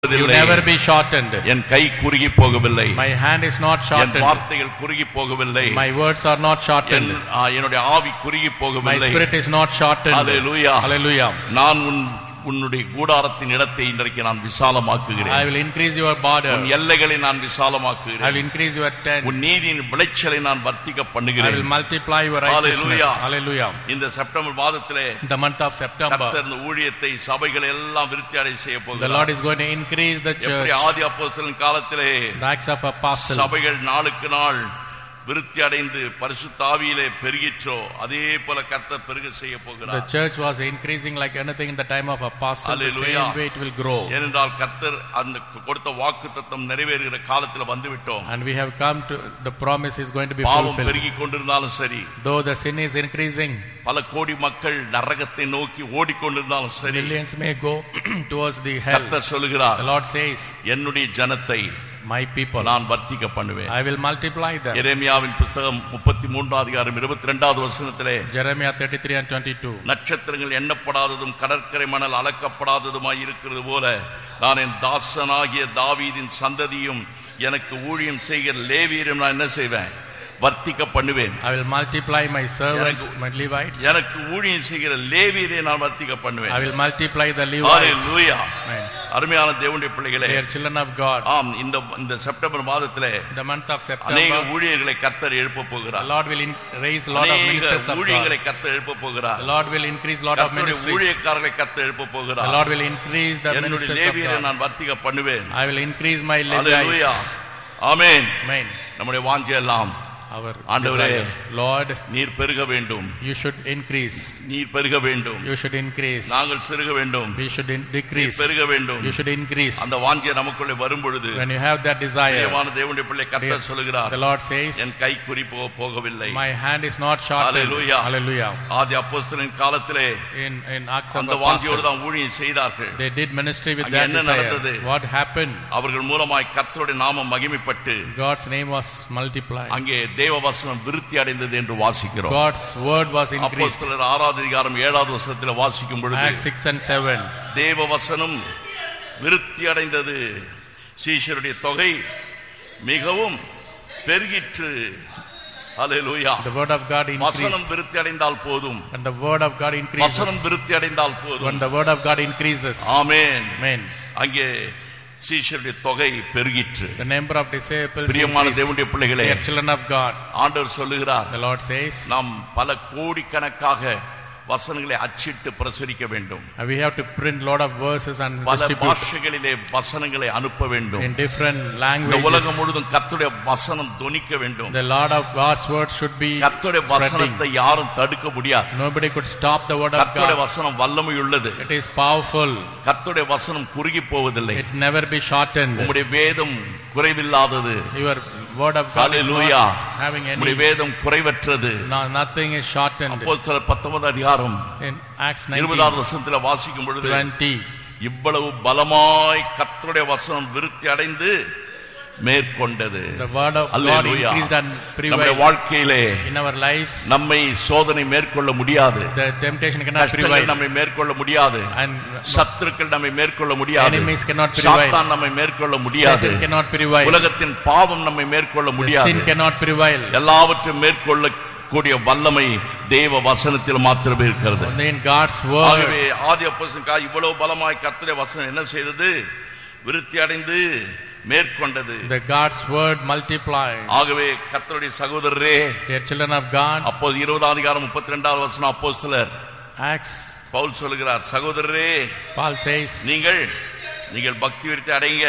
You never be shortened. என் கை குறுகி போகவில்லை. My hand is not shortened. என் வார்த்தைகள் குறுகி போகவில்லை. My words are not shortened. என்னுடைய ஆவி குறுகி போகவில்லை. My spirit is not shortened. Hallelujah. Hallelujah. நான் உன்னுடைய கூடாரத்தின் இடத்தை இன்றைக்கு நான் விசாலமாக்குகிறேன். I will increase your border. உன் எல்லைகளை நான் விசாலமாக்குகிறேன். I will increase your tent. உன் நீதியின் விளைச்சலை நான் வர்த்திக்க பண்ணுகிறேன். I will multiply your righteousness. Hallelujah. இந்த செப்டம்பர் மாதத்திலே the month of September கர்த்தர் இந்த ஊழியத்தை சபைகளை எல்லாம் விருத்தியடை செய்ய போகிறார். The Lord is going to increase the church. எப்படி ஆதி அப்போஸ்தலன் காலத்திலே the acts of apostles சபைகள் நாளுக்கு நாள் விருத்தி அடைந்து பரிசுத்த ஆவியிலே பெருகிற்றோ அதே போல கர்த்தர் பெருக செய்ய போகிறார். The church was increasing like anything in the time of apostles. The same way it will grow. ஏனென்றால் கர்த்தர் அந்த கொடுத்த வாக்குத்தத்தம் நிறைவேறுகிற காலத்தில் வந்துவிட்டோம். And we have come to the promise is going to be பாவம் fulfilled. பெருகிக் கொண்டிருந்தாலும் சரி, though the sin is increasing, பல கோடி மக்கள் நரகத்தை நோக்கி ஓடிக்கொண்டிருந்தாலும் சரி, millions may go towards the hell. கர்த்தர் சொல்கிறார், the Lord says, என்னுடைய ஜனத்தை my people நான் வர்த்திக்க பண்ணுவேன். I will multiply them. எரேமியாவின் புத்தகம் 33 அதிகாரம் 22வது வசனத்திலே Jeremiah 33 and 22 நட்சத்திரங்கள் எண்ணப்படாததும் கடற்கரை மணல் அளக்கப்படாததுமாய் இருக்கிறது போல நான் என் தாசனாகிய தாவீதின் சந்ததியும் எனக்கு ஊழியம் செய்கிற லேவியரையும் நான் என்ன செய்வேன்? வர்த்திக்க பண்ணுவேன். I will multiply my servants, my Levites. எனக்கு ஊழியம் செய்கிற லேவியரை நான் வர்த்திக்க பண்ணுவேன். I will multiply the Levites. Hallelujah. அருமையான தேவனுடைய பிள்ளைகளே, dear children of God, இந்த செப்டம்பர் மாதத்திலே the month of September அநேக ஊழியர்களை கர்த்தர் எழுப்ப போகிறார். the Lord will raise a lot of ministers of God. ஊழியர்களை கர்த்தர் எழுப்ப போகிறார். the Lord will increase a lot of ministries. ஊழியக்காரர்களை கர்த்தர் எழுப்ப போகிறார். the Lord will increase the ministers of லேவியரை God. நான் வர்த்திக்க பண்ணுவேன். I will increase my Levites. Hallelujah. Amen. Amen. நம்முடைய வாஞ்சை எல்லாம் ஆண்டவரே, Lord, நீர் பெருக வேண்டும். you should increase. நீர் பெருக வேண்டும். you should increase. நாங்கள் சிறுக வேண்டும். we should decrease. பெருக வேண்டும். you should increase. அந்த வாஞ்சை நமக்குள்ளே வரும் பொழுது when you have that desire, தேவனான தேவனுடைய பிள்ளை கர்த்தர் சொல்கிறார், the Lord says, என் கை குறி போகவில்லை. my hand is not shortened. Hallelujah. Hallelujah. ஆதி அப்போஸ்தலரின் காலத்திலே in Acts of அந்த வாஞ்சையோடு தான் ஊழியம் செய்தார்கள். they did ministry with அங்கே that என்ன desire. நடந்தது? what happened? அவர்கள் மூலமாய் கர்த்தருடைய நாமம் மகிமைப்பட்டு God's name was multiplied. அங்கே தேவ வசனம் விருத்தி அடைந்தது என்று வாசிக்கிறோம். God's word was increased. அப்போஸ்தலர் 6வது அதிகாரம் 7வது வசனத்தில் வாசிக்கும் பொழுது Acts 6 and 7 தேவ வசனம் விருத்தி அடைந்தது, சீஷருடைய தொகை மிகவும் பெருகிற்று. Hallelujah. the word of God increased. வசனம் விருத்தி அடைந்தால் போதும். and the word of God increases. வசனம் விருத்தி அடைந்தால் போதும். when the word of God increases. Amen. Amen. அங்கே சீஷருடைய தொகை பெருகிற்று. the number of disciples பிரியமான increased. தேவனுடைய பிள்ளைகளே, dear children of God, ஆண்டவர் சொல்லுகிறார், the Lord says, நாம் பல கோடிக்கணக்காக வசனங்களை அச்சிட்டு பிரசுரிக்க வேண்டும். we have to print lot of verses and பல distribute பாஷைகளிலே வசனங்களை அனுப்ப வேண்டும். in different இந்த languages. உலகம் முழுதும் கர்த்தருடைய வசனம் தொனிக்க வேண்டும். the Lord of God's word should be கர்த்தருடைய வசனத்தை யாரும் தடுக்க முடியாது. nobody could stop the word of கர்த்தருடைய God. வசனம் வல்லமை உள்ளது. it is powerful. கர்த்தருடைய வசனம் குறுகி போவதில்லை. it never be shortened. உம்முடைய வேதம் குறைவில்லாதது. your word of God is Hallelujah. not having any. உம்முடைய வேதம் குறைவற்றது. no, nothing is shortened. அப்போஸ்தலர் 19வது அதிகாரம் in Acts 20வது வசனத்தில் வாசிக்கும் பொழுது 20 இவ்வளவு பலமாய் கர்த்தருடைய வசனம் விருத்தி அடைந்து மேற்கொண்டது. the word of God increased and நம்முடைய prevailed வாழ்க்கையிலே in our lives. நம்மை சோதனை மேற்கொள்ள முடியாது. the temptation cannot கஷ்டங்கள் prevail நம்மை மேற்கொள்ள முடியாது. and சத்துருக்கள் நம்மை மேற்கொள்ள முடியாது. enemies cannot prevail. சாத்தான் நம்மை மேற்கொள்ள முடியாது. Satan cannot prevail. உலகத்தின் பாவம் நம்மை மேற்கொள்ள முடியாது. sin cannot prevail. எல்லாவற்றையும் மேற்கொள்ள கூடிய வல்லமை தேவ வசனத்தில் மாத்திரமே இருக்கிறது. only in God's word. ஆகவே ஆதி அப்போஸ்தலன் இவ்வளவு பலமாய் கர்த்தருடைய வசனம் என்ன செய்தது? விருத்தி அடைந்து மேற்கொண்டது. the God's word multiplied. ஆகவே கர்த்தருடைய சகோதரரே, dear children of God, அப்போது 20வது அதிகாரம் 32வது வசனம் அப்போஸ்தலர் Acts பவுல் சொல்கிறார், சகோதரரே, Paul says, நீங்கள் பக்தி விருத்தி அடைங்க,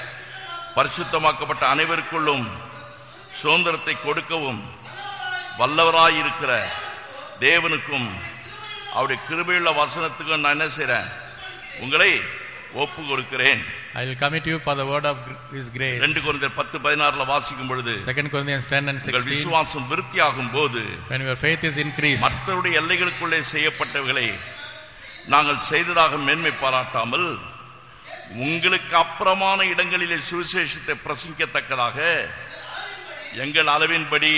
பரிசுத்தமாக்கப்பட்ட அனைவருக்குள்ளும் சுதந்திரத்தை கொடுக்கவும் வல்லவராயிருக்கிற தேவனுக்கும் அவருடைய கிருபையுள்ள வசனத்துக்கும் நான் என்ன செய்றேன்? உங்களை ஒப்பு கொடுக்கிறேன். I will commit you for the word of his grace. 2 கொரிந்தியர் 10:16 வாசிக்கும் பொழுது 2 Corinthians 10 and 16 விசுவாசம் விருத்தியாகும் போது when your faith is increased, மற்றவருடைய எல்லைகளுக்குள்ளே செய்யப்பட்டவைகளை நாங்கள் செய்ததாக மேன்மை பாராட்டாமல் உங்களுக்கு அப்புறமான இடங்களிலே சுவிசேஷத்தை பிரசங்கிக்கத்தக்கதாக எங்கள் அளவின்படி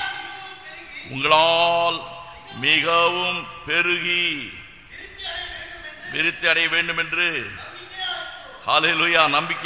உங்களால் மிகவும் பெருகி விருத்தி அடைய வேண்டும் என்று ஹல்லேலூயா. நம்பிக்கை